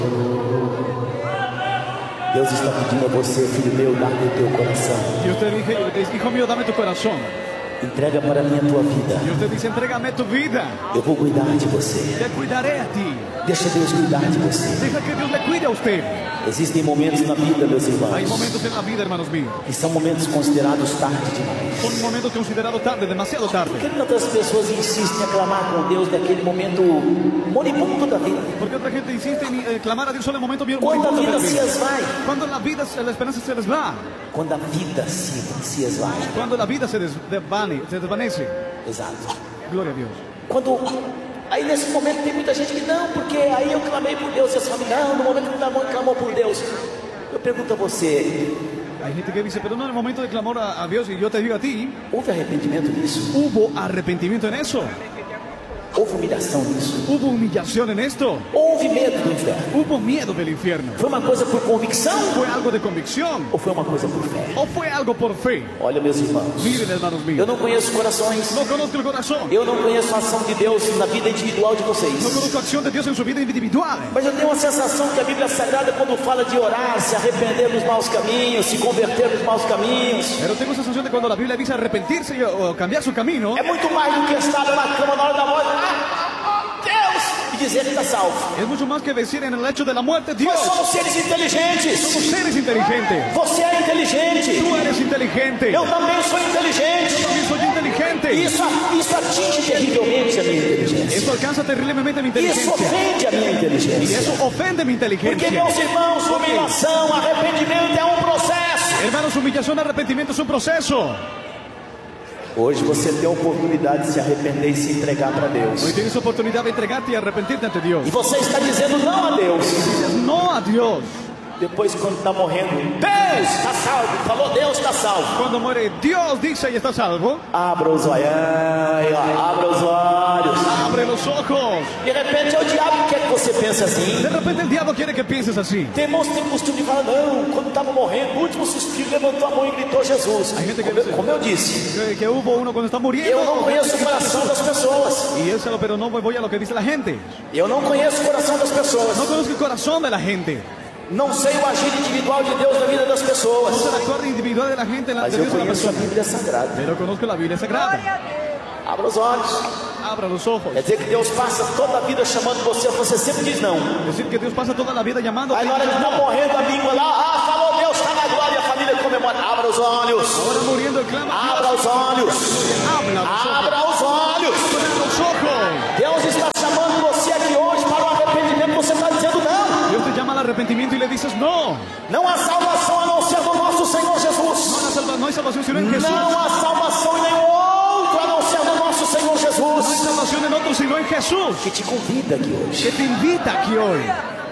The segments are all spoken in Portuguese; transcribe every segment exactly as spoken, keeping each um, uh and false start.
Deus está pedindo a você, filho meu, dá-me o teu coração. Dios te dice, hijo mío, dame tu corazón. Entrega para mim a tua vida. Dios te dice, entrégame tu vida. Eu vou cuidar de você. Te cuidaré a ti. Deixa Deus cuidar de você. Deja que Dios le cuide a usted. Existem momentos na vida, meus irmãos, Hay momentos en la vida, hermanos míos. que são momentos considerados tarde demais. Son momentos considerados tarde, demasiado tarde. Por que tantas pessoas insistem em clamar com Deus naquele momento moribundo da vida? Porque otra gente insiste en eh, clamar a Dios solo en el momento bien Quando a bonito de vida la se vida. esvai. Cuando la vida, la esperanza se les va. Quando a vida se, se esvai. Cuando la vida se desvane, se desvanece. Exato. Gloria a Dios. Quando... Aí nesse momento tem muita gente que não, porque aí eu clamei por Deus. E eles falam, não, no momento que clamou, clamou por Deus. Eu pergunto a você, Hay gente que dice, pero no en el momento de clamor a, a Dios, y yo te digo a ti, houve arrependimento nisso? ¿hubo arrepentimiento en eso? Houve humilhação nisso? ¿Hubo humillación en esto? Houve medo do inferno? ¿Hubo miedo del infierno? Foi uma coisa por convicção? ¿Fue algo de convicción? Ou foi uma coisa por fé? ¿O fue algo por fe? Olha, meus irmãos, Miren, hermanos eu míos, não conheço corações. no conozco el corazón, Eu não conheço a ação de Deus na vida individual de vocês. no conozco acción de Dios en su vida individual. Mas eu tenho uma sensação que a Bíblia Sagrada, quando fala de orar, se arrepender dos maus caminhos, se converter dos maus caminhos, Pero tengo esa sensación de cuando la Biblia dice arrepentirse y- o cambiar su camino, é muito mais do que estar na cama na hora da morte. Ah, Deus! E dizer que está salvo. es mucho más que decir en el hecho de la muerte, Dios, Nós somos seres inteligentes. somos seres inteligentes. Você é inteligente. Tú eres inteligente. Eu também sou inteligente. También soy inteligente. Isso, isso atinge terrivelmente a minha inteligência. Eso alcanza terriblemente mi Isso inteligencia. ofende a minha Y inteligência. eso ofende mi Porque, inteligencia. meus irmãos, humilhação, arrependimento é um processo. Hermanos, humillación, arrepentimiento es un proceso. Hoje você tem a oportunidade de se arrepender e se entregar para Deus. Hoy tienes oportunidad de entregarte y arrepentirte ante Dios. E você está dizendo não a Deus. Dices no a Dios. Depois, quando está morrendo, Deus está salvo. Falou, Deus está salvo. Cuando muere, Dios dice y está salvo. Abra os olhos, abra os olhos. Abre los ojos. De repente é o diabo que quer que você pense assim. De repente el diablo quiere que pienses así. Tem irmãos que tem costume de falar, não, quando estava morrendo, no último suspiro, levantou a mão e gritou Jesus. Hay gente que Como, eu- dice- como eu disse, Que, que hubo uno cuando está muriendo. eu não conheço o coração das pessoas. Y eso, pero no voy a lo que dice la gente. Eu não conheço o coração das pessoas. No conozco el corazón de la gente. Não sei o agir individual de Deus na vida das No pessoas. sé el actuar individual de la gente en la Mas de eu Dios en la conheço a persona. Bíblia Sagrada. Pero conozco la Biblia Sagrada. Abra os olhos. Abra los ojos. Quer dizer que Deus passa toda a vida chamando você, você sempre diz não. Decir que Dios pasa toda la vida llamando. Aí na hora que está morrendo a língua lá, ah, falou Deus, está na glória, a família comemora. Abra os olhos. Ahora muriendo el clama. Abra os olhos. Habla los ojos. Abra os olhos. Abre los ojos. Deus está chamando você aqui hoje para o arrependimento. Você está dizendo não. Dios te llama al arrepentimiento y le dices no. Não há salvação a não ser do nosso Senhor Jesus. No hay, salva- no hay salvación sino en Jesús. Não há salvação em nenhum outro a não ser do nosso Senhor No hay Jesus. salvación en otro sino en Jesús. Que te convida aqui hoje. Que te invita aquí hoy.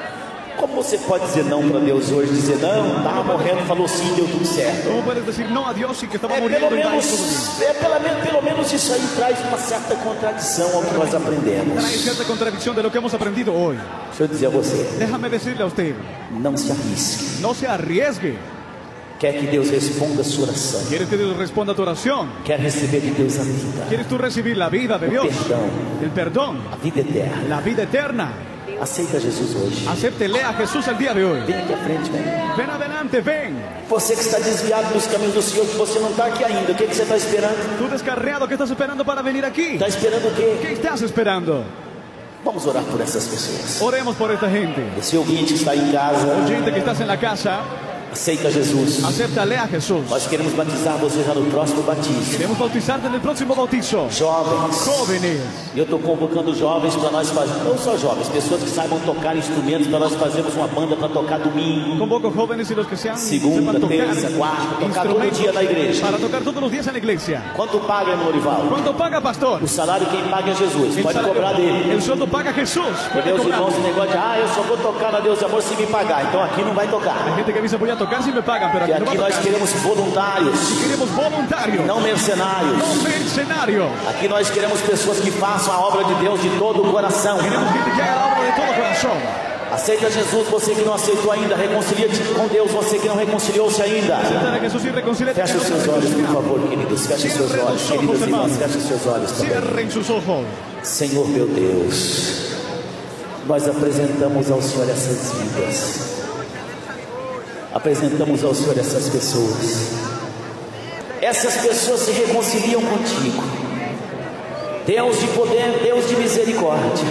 Como você pode dizer não para Deus hoje? Dizer não, estava morrendo, falou sim, deu tudo certo. ¿Cómo puedes decir no a Dios y que estaba É muriendo pelo y va a ir todo bien? menos, é pelo menos, pelo menos isso aí traz uma certa contradição ao que nós aprendemos. Trae cierta contradicción de lo que hemos aprendido hoy. Deixa eu dizer a você, Déjame decirle a usted, não se arrisque. no se arriesgue. Quer que Deus responda a sua oração. ¿Quieres que Dios responda a tu oración? Quer receber de Deus a vida, ¿Quieres tú recibir la vida de Dios? perdão, El perdón, a vida eterna. la vida eterna. Aceita Jesus hoje. Acéptele a Jesús el día de hoy. Vem aqui à frente, vem. Ven adelante, ven. Você que está desviado dos caminhos do Senhor, que você não está aqui ainda, o que, que você está esperando? Tú descarriado, ¿qué estás esperando para venir aquí? Está esperando o quê? ¿Qué estás esperando? Vamos orar por essas pessoas. Oremos por esta gente. Esse ouvinte que está em casa, Oyente que estás en la casa, aceita Jesus. acéptale a Jesús. Nós queremos batizar você já no próximo batismo. Queremos bautizarte en el próximo bautizo. Jovens, Jóvenes, e eu estou convocando jovens para nós fazer, não só jovens, pessoas que saibam tocar instrumentos para nós fazermos uma banda para tocar domingo, convoco jóvenes y los que sean segunda, sepan tocar terça, quarta, tocar todo dia na igreja. para tocar todos los días en la iglesia. Quanto paga, irmão Orivaldo? ¿Cuánto paga, pastor? O salário quem paga é Jesus, El pode salario- cobrar dele. El sueldo paga Jesús. Porque Puede os cobrar. irmãos, esse negócio de, ah, eu só vou tocar na Deus de Amor se me pagar, então aqui não vai Hay tocar. gente que dice voy a tocar si me pagan, pero Que aquí no va aqui a nós tocar. queremos voluntários, Queremos voluntarios, não mercenários. no mercenarios. Aqui nós queremos pessoas que façam a obra de Deus de todo o coração. Queremos gente que haga la obra de todo corazón. Aceita Jesus, você que não aceitou ainda, reconcilia-te com Deus, você que não reconciliou-se ainda. Aceptar a Jesús y reconciliarte. Feche os seus olhos, por favor, queridos. Feche os seus olhos, queridas irmãs. Feche os seus olhos também. Cierren sus ojos. Senhor meu Deus, nós apresentamos ao Senhor essas vidas, apresentamos ao Senhor essas pessoas. Essas pessoas se reconciliam contigo, Deus de poder, Deus de misericórdia.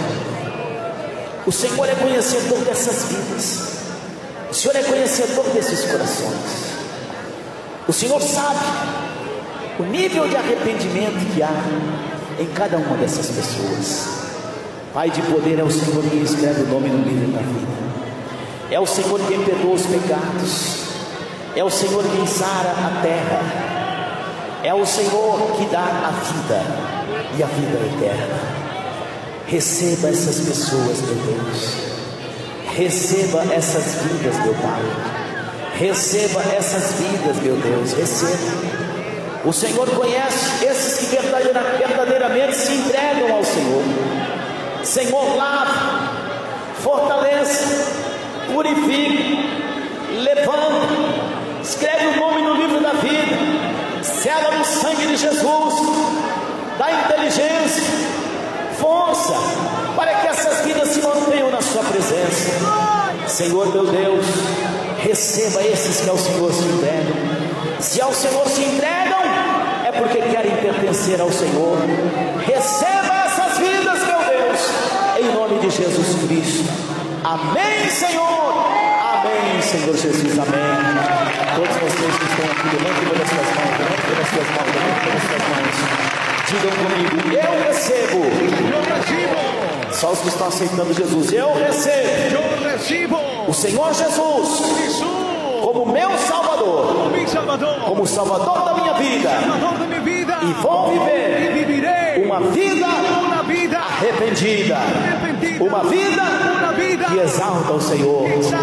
O Senhor é conhecedor dessas vidas, o Senhor é conhecedor desses corações. O Senhor sabe o nível de arrependimento que há em cada uma dessas pessoas. Pai de poder, é o Senhor quem escreve o nome no livro da vida, é o Senhor quem perdoa os pecados, é o Senhor quem sara a terra, é o Senhor que dá a vida e a vida eterna. Receba essas pessoas, meu Deus, receba essas vidas, meu Pai, receba essas vidas, meu Deus, receba. O Senhor conhece esses que verdadeiramente se entregam ao Senhor. Senhor, lave, fortaleça, purifique, levanta, escreve o nome no livro da vida, sela no sangue de Jesus, dá inteligência, força, para que essas vidas se mantenham na sua presença. Senhor, meu Deus, receba esses que ao Senhor se entregam. Se ao Senhor se entregam, é porque querem pertencer ao Senhor. Receba essas vidas, meu Deus, em nome de Jesus Cristo. Amém, Senhor. Amém, Senhor Jesus. Amém. Todos vocês que estão aqui, levantem pelas suas mãos, levantem pelas suas mãos, levantem pelas suas mãos. Digam comigo: eu recebo. Eu recebo. Só os que estão aceitando Jesus. Eu recebo. Eu recebo. O Senhor Jesus como meu Salvador, como Salvador da minha vida, e vou viver uma vida arrependida, uma vida que exalta o Senhor.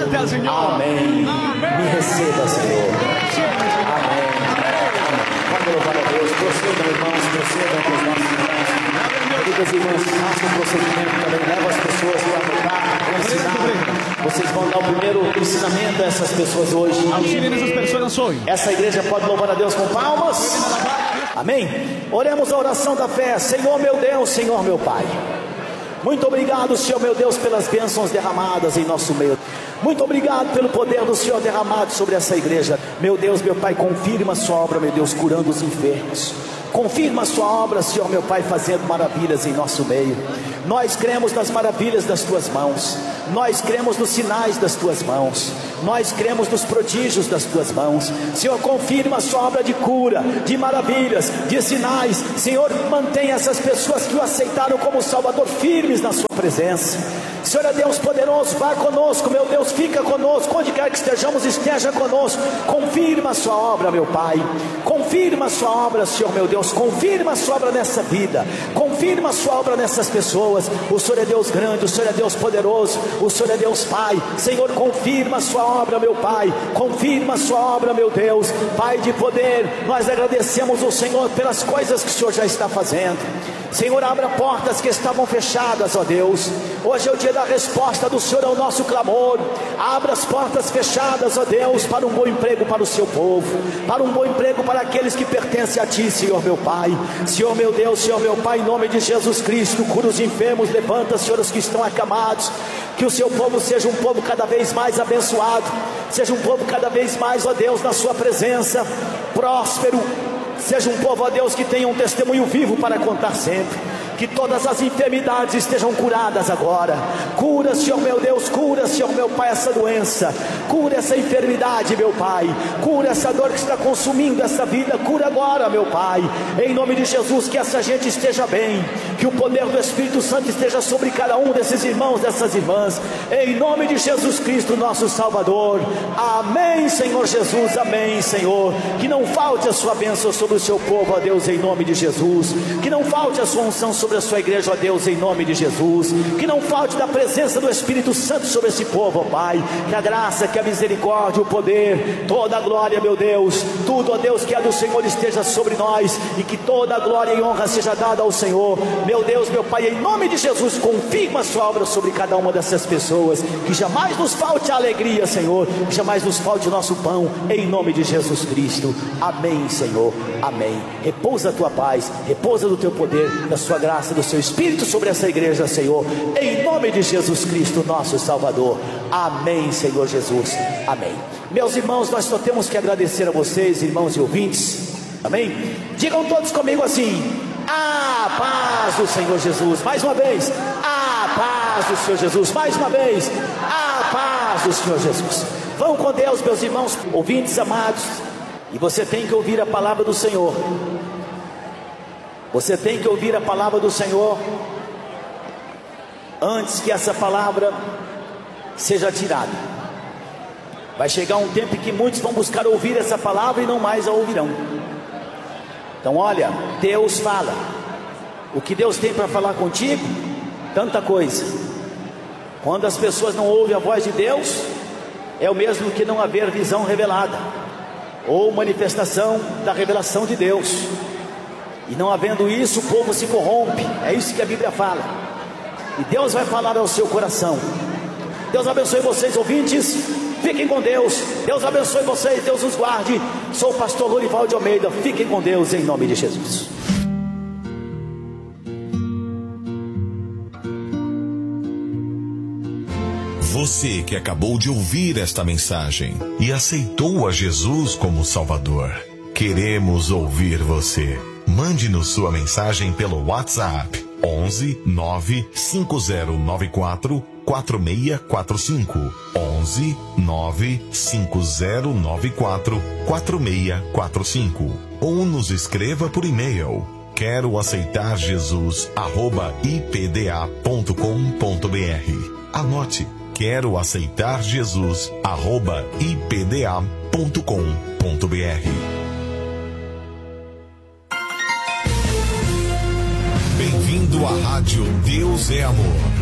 Amém. Me receba, Senhor. Amém. Vamos louvar a Deus. Procedam, irmãos, procedam com os nossos irmãos. Queridas irmãs, façam o procedimento também. Leva as pessoas para lugar, para ensinar. Vocês vão dar o primeiro ensinamento a essas pessoas hoje. Essa igreja pode louvar a Deus com palmas. Amém. Oremos a oração da fé. Senhor meu Deus, Senhor meu Pai, muito obrigado, Senhor meu Deus, pelas bênçãos derramadas em nosso meio. Muito obrigado pelo poder do Senhor derramado sobre essa igreja. Meu Deus, meu Pai, confirma a sua obra, meu Deus, curando os enfermos. Confirma a sua obra, Senhor meu Pai, fazendo maravilhas em nosso meio. Nós cremos nas maravilhas das tuas mãos, nós cremos nos sinais das tuas mãos, nós cremos nos prodígios das tuas mãos. Senhor, confirma a sua obra de cura, de maravilhas, de sinais. Senhor, mantenha essas pessoas que o aceitaram como Salvador firmes na sua presença. Senhor é Deus poderoso, vá conosco, meu Deus, fica conosco, onde quer que estejamos, esteja conosco. Confirma a sua obra, meu Pai, confirma a sua obra, Senhor meu Deus, confirma a sua obra nessa vida, confirma a sua obra nessas pessoas. O Senhor é Deus grande, o Senhor é Deus poderoso, o Senhor é Deus Pai. Senhor, confirma a sua obra, meu Pai, confirma a sua obra, meu Deus, Pai de poder. Nós agradecemos o Senhor pelas coisas que o Senhor já está fazendo. Senhor, abra portas que estavam fechadas, ó Deus. Hoje é o dia da resposta do Senhor ao nosso clamor. Abra as portas fechadas, ó Deus, para um bom emprego para o seu povo, para um bom emprego para aqueles que pertencem a Ti, Senhor meu Pai. Senhor meu Deus, Senhor meu Pai, em nome de Jesus Cristo, cura os enfermos, levanta, Senhor, os que estão acamados. Que o seu povo seja um povo cada vez mais abençoado, seja um povo cada vez mais, ó Deus, na sua presença, próspero. Seja um povo, ó Deus, que tenha um testemunho vivo para contar sempre. Que todas as enfermidades estejam curadas agora. Cura, Senhor meu Deus, cura, Senhor meu Pai, essa doença. Cura essa enfermidade, meu Pai. Cura essa dor que está consumindo essa vida. Cura agora, meu Pai. Em nome de Jesus, que essa gente esteja bem. Que o poder do Espírito Santo esteja sobre cada um desses irmãos, dessas irmãs. Em nome de Jesus Cristo, nosso Salvador. Amém, Senhor Jesus. Amém, Senhor. Que não falte a sua bênção sobre o seu povo, ó Deus, em nome de Jesus. Que não falte a sua unção sobre sobre a sua igreja, ó Deus, em nome de Jesus. Que não falte da presença do Espírito Santo sobre esse povo, ó Pai. Que a graça, que a misericórdia, o poder, toda a glória, meu Deus, tudo, ó Deus, que é do Senhor esteja sobre nós. E que toda a glória e honra seja dada ao Senhor. Meu Deus, meu Pai, em nome de Jesus, confirma a sua obra sobre cada uma dessas pessoas. Que jamais nos falte a alegria, Senhor. Que jamais nos falte o nosso pão, em nome de Jesus Cristo. Amém, Senhor. Amém. Repousa a tua paz, repousa do teu poder, da sua graça, graça do seu Espírito sobre essa igreja, Senhor, em nome de Jesus Cristo, nosso Salvador. Amém, Senhor Jesus, amém. Meus irmãos, nós só temos que agradecer a vocês, irmãos e ouvintes, amém? Digam todos comigo assim: a paz do Senhor Jesus. Mais uma vez, a paz do Senhor Jesus. Mais uma vez, a paz do Senhor Jesus. Vão com Deus, meus irmãos, ouvintes amados. E você tem que ouvir a palavra do Senhor. Você tem que ouvir a palavra do Senhor antes que essa palavra seja tirada. Vai chegar um tempo em que muitos vão buscar ouvir essa palavra e não mais a ouvirão. Então olha, Deus fala. O que Deus tem para falar contigo? Tanta coisa. Quando as pessoas não ouvem a voz de Deus, é o mesmo que não haver visão revelada, ou manifestação da revelação de Deus. E não havendo isso, o povo se corrompe. É isso que a Bíblia fala. E Deus vai falar ao seu coração. Deus abençoe vocês, ouvintes. Fiquem com Deus. Deus abençoe vocês. Deus os guarde. Sou o pastor Lorival de Almeida. Fiquem com Deus em nome de Jesus. Você que acabou de ouvir esta mensagem e aceitou a Jesus como Salvador, queremos ouvir você. Mande-nos sua mensagem pelo WhatsApp onze nove cinco zero nove quatro quatro seis quatro cinco, onze nove cinco zero nove quatro quatro seis quatro cinco, ou nos escreva por e-mail quero aceitar Jesus arroba i p d a ponto com ponto b r. Anote: quero aceitar Jesus arroba i p d a ponto com ponto b r. Bem-vindo à Rádio Deus é Amor.